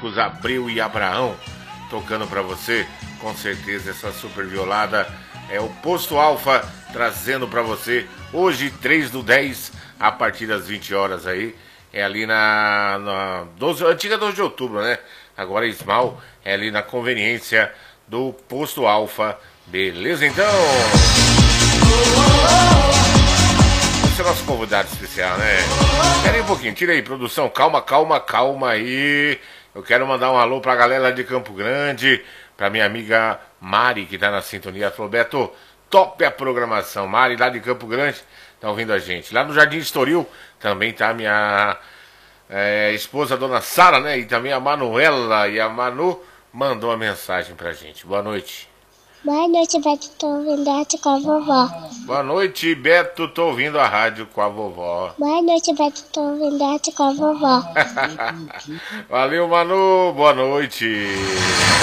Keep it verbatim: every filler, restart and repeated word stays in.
Marcos, Abreu e Abraão tocando pra você. Com certeza essa super violada é o Posto Alfa trazendo pra você hoje, três do dez, a partir das vinte horas aí. É ali na, na doze, antiga doze de outubro, né? Agora Ismal é ali na conveniência do Posto Alfa. Beleza, então? Esse é o nosso convidado especial, né? Espera aí um pouquinho, tira aí, produção. Calma, calma, calma aí. Eu quero mandar um alô pra galera de Campo Grande, pra minha amiga Mari, que tá na sintonia. Falou, Beto, top a programação. Mari, lá de Campo Grande, tá ouvindo a gente. Lá no Jardim Estoril também tá minha é, esposa, dona Sara, né? E também a Manuela. E a Manu mandou uma mensagem pra gente. Boa noite. Boa noite, Beto. Tô ouvindo a rádio com a vovó. Boa noite, Beto. Tô ouvindo a rádio com a vovó. Boa noite, Beto. Tô ouvindo a rádio com a vovó. Valeu, Manu. Boa noite.